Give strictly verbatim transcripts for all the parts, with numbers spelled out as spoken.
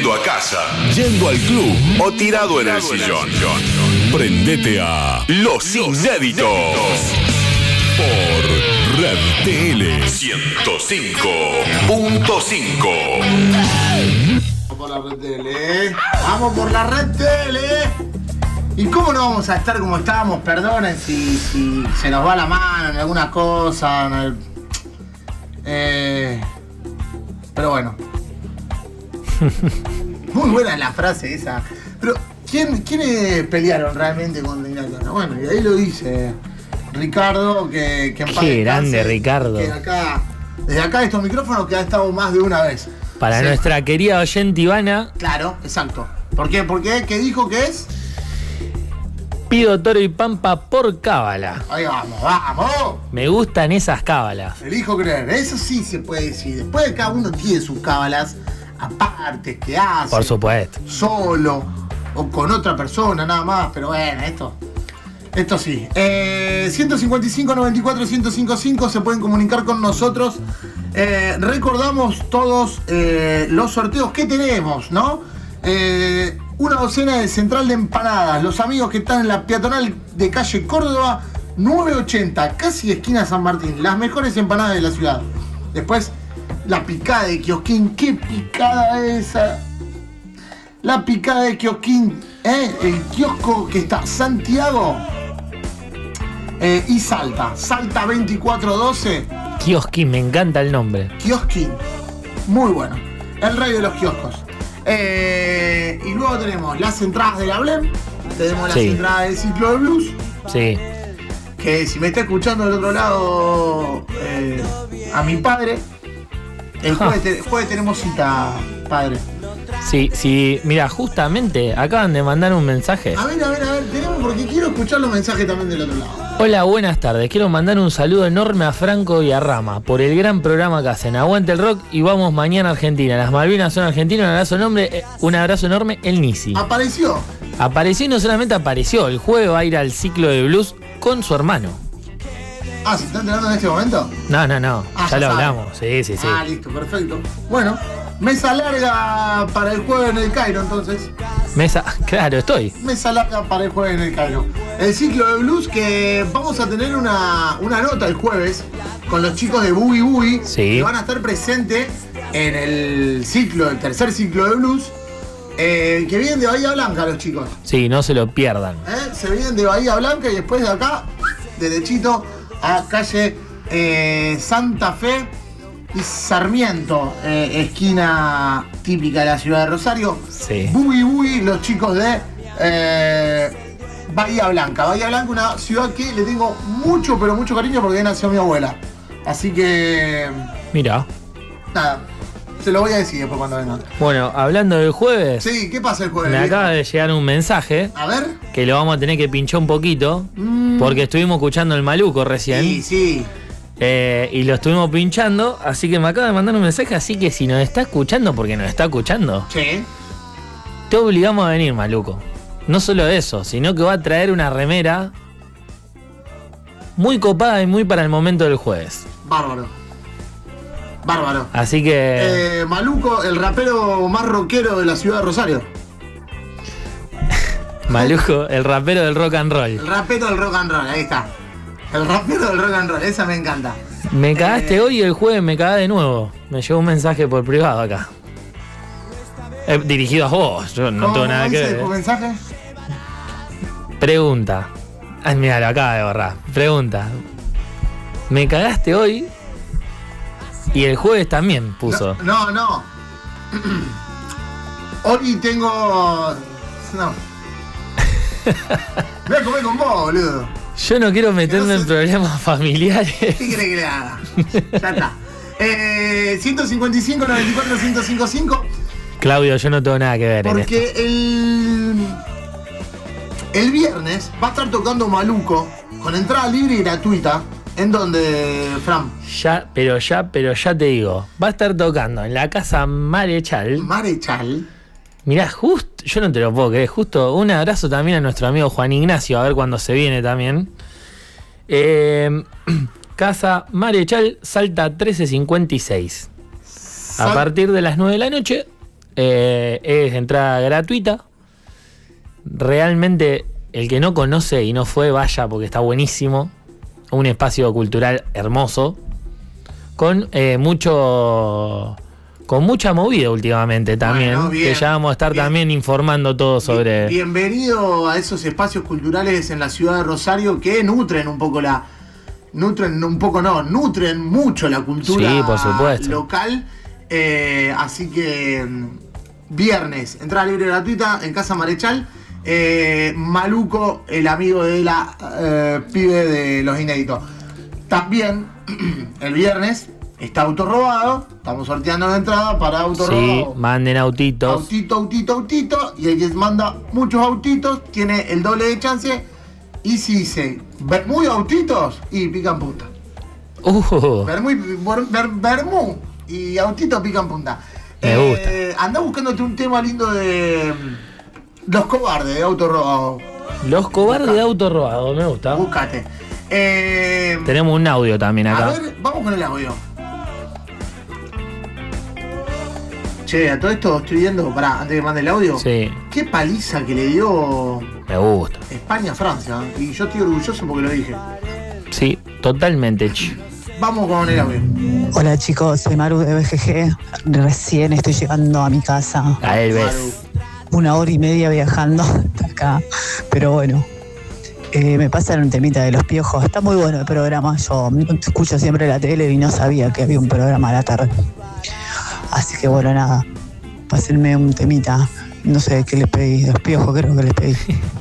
volviendo a casa, yendo al club o tirado en el sillón. Prendete a Los Inéditos por Red T L ciento cinco punto cinco. Por la Red T L, vamos por la Red T L. ¿Y cómo no vamos a estar como estábamos? Perdonen si, si se nos va la mano en alguna cosa. En el, eh, pero bueno. Muy buena la frase esa. Pero, ¿quién, ¿quiénes pelearon realmente con Inglaterra? Bueno, y ahí lo dice Ricardo, que, que en paz Qué grande, descanse, Ricardo. Que acá, desde acá estos micrófonos que ha estado más de una vez. Para Sí. nuestra querida oyente Ivana, Claro, exacto. ¿Por qué? ¿Por qué? ¿Qué dijo que es? pido toro y pampa por cábala. Ahí vamos, vamos. Me gustan esas cábalas. Elijo creer. Eso sí se puede decir. Después de cada uno tiene sus cábalas aparte que hace. Por supuesto. Solo o con otra persona nada más. Pero bueno, esto. Esto sí. Eh, ciento cincuenta y cinco, noventa y cuatro, ciento cincuenta y cinco se pueden comunicar con nosotros. Eh, recordamos todos eh, los sorteos que tenemos, ¿no? Eh, una docena de Central de Empanadas. Los amigos que están en la peatonal de calle Córdoba, nueve ochenta, casi esquina San Martín. Las mejores empanadas de la ciudad. Después, la picada de Kiosquín. ¿Qué picada esa? La picada de Kiosquín, ¿eh? El kiosco que está Santiago eh, y Salta. Salta veinticuatro doce. Kiosquín, me encanta el nombre. Kiosquín. Muy bueno. El rey de los kioscos. Eh, y luego tenemos las entradas de la Blem. Tenemos las Sí. entradas del ciclo de blues. Sí. Que si me está escuchando del otro lado eh, a mi padre, el jueves, te- jueves tenemos cita, padre. Sí, sí. Mira, justamente acaban de mandar un mensaje. A ver, a ver, a ver, tenemos porque quiero escuchar los mensajes también del otro lado. Hola, buenas tardes. Quiero mandar un saludo enorme a Franco y a Rama por el gran programa que hacen. Aguante el rock y vamos mañana a Argentina. Las Malvinas son argentinas. Un abrazo enorme, eh, un abrazo enorme, el Nisi. Apareció. Apareció y no solamente apareció, el jueves va a ir al ciclo de blues con su hermano. Ah, ¿se está enterando en este momento? No, no, no. Ah, ya ya lo sabe. hablamos. Sí, sí, sí. Ah, listo, perfecto. Bueno, mesa larga para el jueves en el Cairo, entonces. Mesa, claro, estoy. Mesa larga para el jueves en el Cairo. El ciclo de blues que vamos a tener una, una nota el jueves con los chicos de Boogie Boogie. Sí. Que van a estar presentes en el ciclo, el tercer ciclo de blues. Eh, que vienen de Bahía Blanca los chicos. Sí, no se lo pierdan. ¿eh? Se vienen de Bahía Blanca y después de acá, derechito a calle eh, Santa Fe y Sarmiento, eh, esquina típica de la ciudad de Rosario. Sí. Boogie Boogie, los chicos de eh, Bahía Blanca. Bahía Blanca, una ciudad que le tengo mucho, pero mucho cariño porque ahí nació mi abuela. Así que, Mira. nada, se lo voy a decir después cuando vengan. Bueno, hablando del jueves, Sí, ¿qué pasa el jueves? me viejo? acaba de llegar un mensaje A ver. que lo vamos a tener que pinchar un poquito Mm. porque estuvimos escuchando el Maluco recién. Sí, sí. Eh, y lo estuvimos pinchando, así que me acaba de mandar un mensaje, así que si nos está escuchando, porque nos está escuchando, Sí. te obligamos a venir, Maluco. No solo eso, sino que va a traer una remera muy copada y muy para el momento del jueves. Bárbaro. Bárbaro. Así que Eh, Maluco, el rapero más rockero de la ciudad de Rosario. Maluco, el rapero del rock and roll. El rapero del rock and roll, ahí está. El rapero del rock and roll, esa me encanta. Me cagaste Eh. hoy y el jueves me cagás de nuevo. Me llegó un mensaje por privado acá. Eh, dirigido a vos, yo no ¿Cómo tengo nada que dice ver. tu mensaje? Pregunta. Ay, mira, lo acaba de borrar. Pregunta. Me cagaste hoy y el jueves también puso. No, no. no. Hoy tengo. No. Voy a comer con vos, boludo. Yo no quiero meterme no en sé- problemas familiares. ¿Qué querés que le haga? Ya está. Eh, ciento cincuenta y cinco, noventa y cuatro, ciento cincuenta y cinco. Claudio, yo no tengo nada que ver en esto. Porque el. El viernes va a estar tocando Maluco con entrada libre y gratuita. ¿En donde, Fran? Ya, pero ya, pero ya te digo. Va a estar tocando en la casa Marechal. Marechal. Mirá, justo, yo no te lo puedo creer, justo un abrazo también a nuestro amigo Juan Ignacio, a ver cuándo se viene también. Eh, casa Marechal, Salta trece cincuenta y seis. A Sal- partir de las nueve de la noche, Eh, es entrada gratuita. Realmente, el que no conoce y no fue, vaya porque está buenísimo. Un espacio cultural hermoso. Con eh, mucho... Con mucha movida últimamente también, bueno, bien, que ya vamos a estar bien, también informando todo sobre... Bienvenido a esos espacios culturales en la ciudad de Rosario que nutren un poco la... Nutren un poco no, nutren mucho la cultura sí, por supuesto. local. Eh, así que viernes, entrada libre gratuita en Casa Marechal. Eh, Maluco, el amigo de la eh, pibe de Los Inéditos. También el viernes está Auto Robado. Estamos sorteando la entrada para Auto sí, Robado. Manden autitos. Autito, autito, autito. Y el que manda muchos autitos tiene el doble de chance. Y si dice Bermú y autitos, y pican punta. Uh. Bermú y, ber, Bermú y autitos pican punta. Me eh, gusta. Andá buscándote un tema lindo de Los Cobardes de Auto Robado. Los Cobardes Buscate. de Auto Robado, me gusta. Búscate. Eh, Tenemos un audio también acá. A ver, vamos con el audio. Che, a todo esto estoy viendo, pará, antes de que mande el audio. Sí. Qué paliza que le dio Me gusta. España a Francia. Y yo estoy orgulloso porque lo dije. Sí, totalmente. Vamos con el audio. Hola chicos, soy Maru de B G G. Recién estoy llegando a mi casa. A él ves. Una hora y media viajando hasta acá. Pero bueno, eh, me pasan un temita de Los Piojos. Está muy bueno el programa. Yo escucho siempre la tele y no sabía que había un programa a la tarde. Así que bueno, nada, pásenme un temita, no sé qué les pedí, Los Piojos creo que les pedí.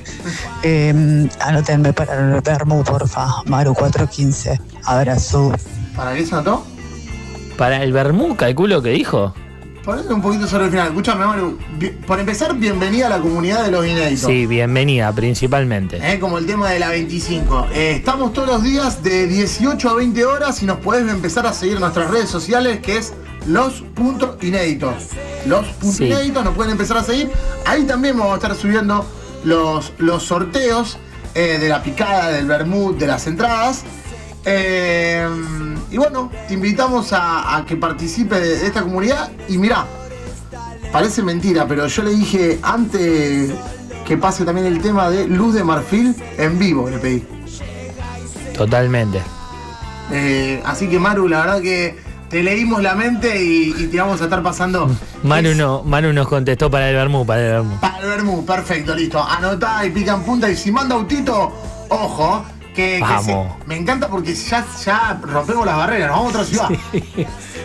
eh, anótenme para el Bermú, porfa, Maru cuatro quince, abrazo. ¿Para qué se anotó? Para el Bermú, calculo que dijo. Ponete un poquito sobre el final, escúchame Maru, por empezar, bienvenida a la comunidad de Los Inéditos. Sí, bienvenida, principalmente. Eh, como el tema de la veinticinco. Eh, estamos todos los días de dieciocho a veinte horas y nos podés empezar a seguir en nuestras redes sociales, que es Los puntos inéditos. Los puntos sí. inéditos nos pueden empezar a seguir. Ahí también vamos a estar subiendo los, los sorteos eh, de la picada, del vermut, de las entradas. Eh, y bueno, te invitamos a, a que participe de, de esta comunidad. Y mirá, parece mentira, pero yo le dije antes que pase también el tema de Luz de Marfil en vivo, le pedí. Totalmente. Eh, así que Maru, la verdad que te leímos la mente y, y te vamos a estar pasando. Manu, no, Manu nos contestó para el Bermú, para el Bermú. Para el Bermú, perfecto, listo. Anotá y pica en punta. Y si manda autito, ojo, que, que se, me encanta porque ya, ya rompemos las barreras, nos vamos a otra ciudad. Sí.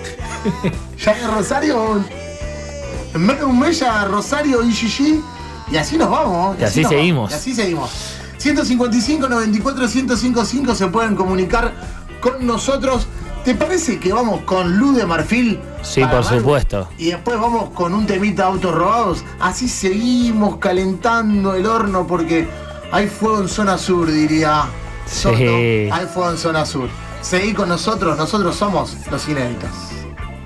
Ya en Rosario, en menos de un mes ya Rosario y Gigi, y así nos vamos. Y, y así, así seguimos. Vamos, y así seguimos. ciento cincuenta y cinco, noventa y cuatro, ciento cincuenta y cinco se pueden comunicar con nosotros. ¿Te parece que vamos con Luz de Marfil? Sí, por Maru? Supuesto. Y después vamos con un temita Autos Robados. Así seguimos calentando el horno porque hay fuego en zona sur, diría. Sí. Soto, hay fuego en zona sur. Seguí con nosotros, nosotros somos Los Inéditos.